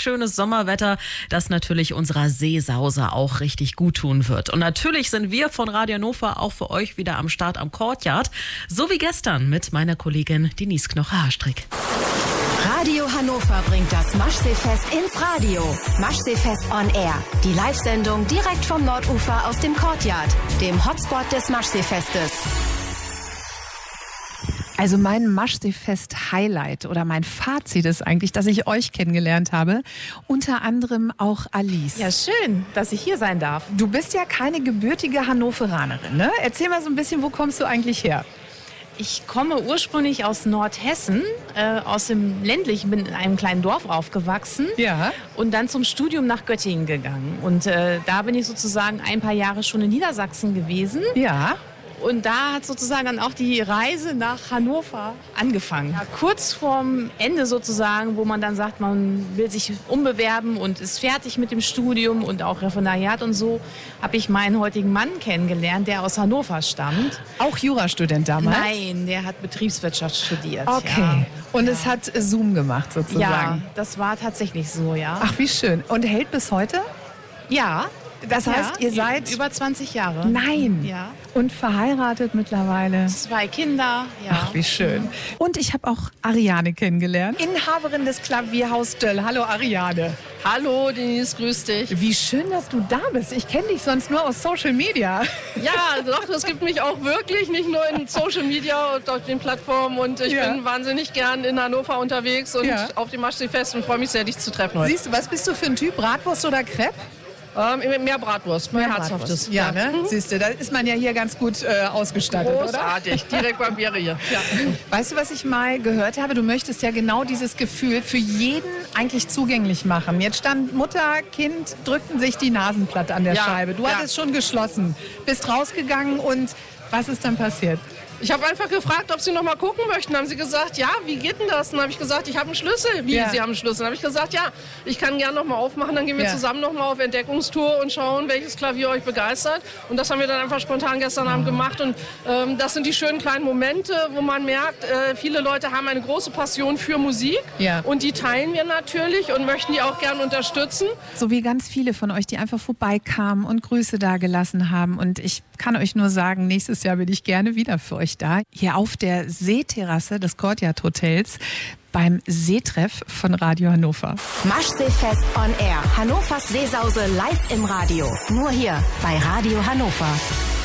schönes Sommerwetter, das natürlich unserer Seesause auch richtig gut tun wird. Und natürlich sind wir von Radio Hannover auch für euch wieder am Start am Courtyard. So wie gestern mit meiner Kollegin Denise Knoche-Hastrick. Radio Hannover bringt das Maschseefest ins Radio. Maschseefest on Air. Die Live-Sendung direkt vom Nordufer aus dem Courtyard, dem Hotspot des Maschseefestes. Also mein Maschseefest-Highlight oder mein Fazit ist eigentlich, dass ich euch kennengelernt habe. Unter anderem auch Alice. Ja, schön, dass ich hier sein darf. Du bist ja keine gebürtige Hannoveranerin, ne? Erzähl mal so ein bisschen, wo kommst du eigentlich her? Ich komme ursprünglich aus Nordhessen, aus dem ländlichen, bin in einem kleinen Dorf aufgewachsen. Ja. Und dann zum Studium nach Göttingen gegangen. Und da bin ich sozusagen ein paar Jahre schon in Niedersachsen gewesen. Ja. Und da hat sozusagen dann auch die Reise nach Hannover angefangen. Ja, kurz vorm Ende sozusagen, wo man dann sagt, man will sich umbewerben und ist fertig mit dem Studium und auch Referendariat und so, habe ich meinen heutigen Mann kennengelernt, der aus Hannover stammt. Auch Jurastudent damals? Nein, der hat Betriebswirtschaft studiert. Okay. Ja. Und es hat Zoom gemacht sozusagen? Ja, das war tatsächlich so, ja. Ach, wie schön. Und hält bis heute? Ja. Das heißt, ihr seid... Über 20 Jahre. Nein. Ja. Und verheiratet mittlerweile. 2 Kinder. Ja. Ach, wie schön. Und ich habe auch Ariane kennengelernt. Inhaberin des Klavierhaus Döll. Hallo Ariane. Hallo Denise, grüß dich. Wie schön, dass du da bist. Ich kenne dich sonst nur aus Social Media. Ja, doch, es gibt mich auch wirklich, nicht nur in Social Media und auf den Plattformen. Und ich bin wahnsinnig gern in Hannover unterwegs und auf dem Maschseefest und freue mich sehr, dich zu treffen heute. Siehst du, was bist du für ein Typ? Bratwurst oder Crepe? Mehr Bratwurst, mehr Herzhaftes. Ja, ne? Siehst du, da ist man ja hier ganz gut ausgestattet, großartig, oder? direkt beim Bier hier. Ja. Weißt du, was ich mal gehört habe? Du möchtest ja genau dieses Gefühl für jeden eigentlich zugänglich machen. Jetzt stand Mutter, Kind, drückten sich die Nasen platt an der Scheibe. Du hattest schon geschlossen, bist rausgegangen und was ist dann passiert? Ich habe einfach gefragt, ob sie noch mal gucken möchten. Haben sie gesagt, ja, wie geht denn das? Dann habe ich gesagt, ich habe einen Schlüssel. Wie, Sie haben einen Schlüssel? Dann habe ich gesagt, ja, ich kann gerne noch mal aufmachen. Dann gehen wir zusammen noch mal auf Entdeckungstour und schauen, welches Klavier euch begeistert. Und das haben wir dann einfach spontan gestern Abend gemacht. Und das sind die schönen kleinen Momente, wo man merkt, viele Leute haben eine große Passion für Musik. Ja. Und die teilen wir natürlich und möchten die auch gerne unterstützen. So wie ganz viele von euch, die einfach vorbeikamen und Grüße dagelassen haben. Und ich kann euch nur sagen, nächstes Jahr bin ich gerne wieder für euch da, hier auf der Seeterrasse des Courtyard Hotels beim Seetreff von Radio Hannover. Maschseefest on Air. Hannovers Seesause live im Radio. Nur hier bei Radio Hannover.